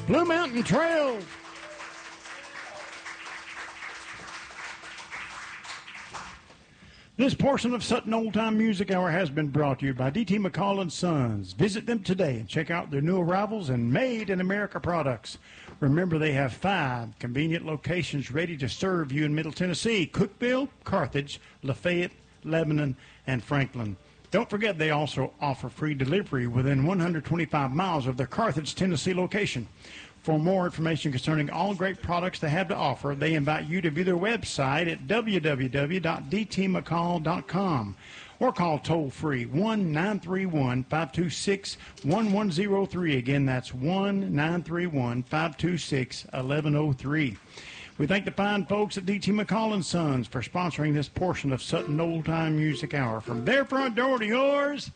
Blue Mountain Trail. This portion of Sutton Old Time Music Hour has been brought to you by D.T. McCall & Sons. Visit them today and check out their new arrivals and made-in-America products. Remember, they have 5 convenient locations ready to serve you in Middle Tennessee: Cookeville, Carthage, Lafayette, Lebanon, and Franklin. Don't forget, they also offer free delivery within 125 miles of their Carthage, Tennessee location. For more information concerning all great products they have to offer, they invite you to view their website at www.dtmccall.com or call toll-free 1-931-526-1103. Again, that's 1-931-526-1103. We thank the fine folks at D.T. McCall & Sons for sponsoring this portion of Sutton Old Time Music Hour. From their front door to yours,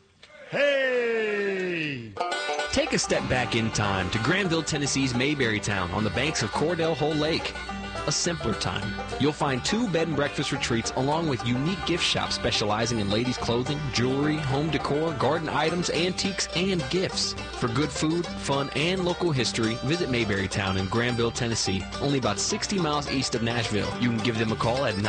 hey! Take a step back in time to Granville, Tennessee's Mayberry Town on the banks of Cordell Hole Lake. A simpler time. You'll find 2 bed and breakfast retreats along with unique gift shops specializing in ladies' clothing, jewelry, home decor, garden items, antiques, and gifts. For good food, fun, and local history, visit Mayberry Town in Granville, Tennessee, only about 60 miles east of Nashville. You can give them a call at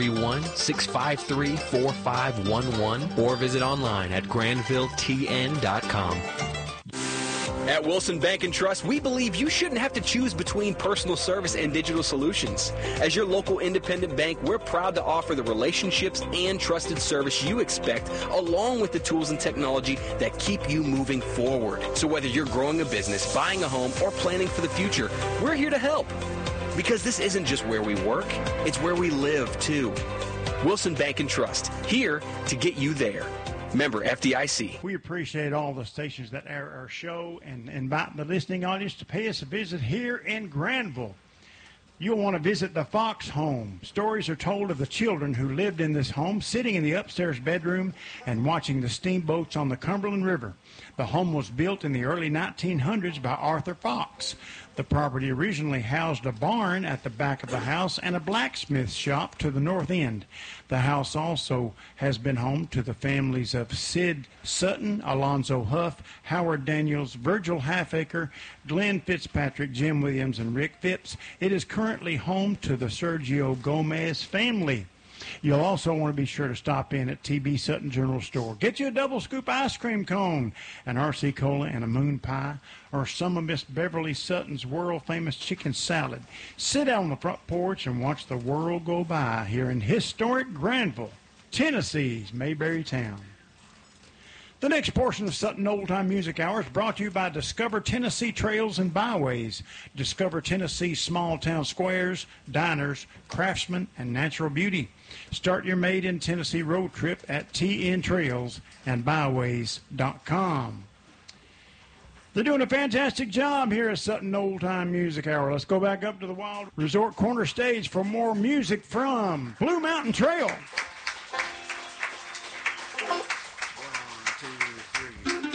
931-653-4511 or visit online at granvilletn.com. At Wilson Bank & Trust, we believe you shouldn't have to choose between personal service and digital solutions. As your local independent bank, we're proud to offer the relationships and trusted service you expect, along with the tools and technology that keep you moving forward. So whether you're growing a business, buying a home, or planning for the future, we're here to help. Because this isn't just where we work, it's where we live, too. Wilson Bank & Trust, here to get you there. Member FDIC. We appreciate all the stations that air our show and invite the listening audience to pay us a visit here in Granville. You'll want to visit the Fox home. Stories are told of the children who lived in this home, sitting in the upstairs bedroom and watching the steamboats on the Cumberland River. The home was built in the early 1900s by Arthur Fox. The property originally housed a barn at the back of the house and a blacksmith shop to the north end. The house also has been home to the families of Sid Sutton, Alonzo Huff, Howard Daniels, Virgil Halfacre, Glenn Fitzpatrick, Jim Williams, and Rick Phipps. It is currently home to the Sergio Gomez family. You'll also want to be sure to stop in at T.B. Sutton General Store. Get you a double scoop ice cream cone, an RC Cola, and a moon pie, or some of Miss Beverly Sutton's world-famous chicken salad. Sit out on the front porch and watch the world go by here in historic Granville, Tennessee's Mayberry Town. The next portion of Sutton Old Time Music Hour is brought to you by Discover Tennessee Trails and Byways. Discover Tennessee's small town squares, diners, craftsmen, and natural beauty. Start your Made in Tennessee road trip at tntrailsandbyways.com. They're doing a fantastic job here at Sutton Old Time Music Hour. Let's go back up to the Wild Resort Corner stage for more music from Blue Mountain Trail.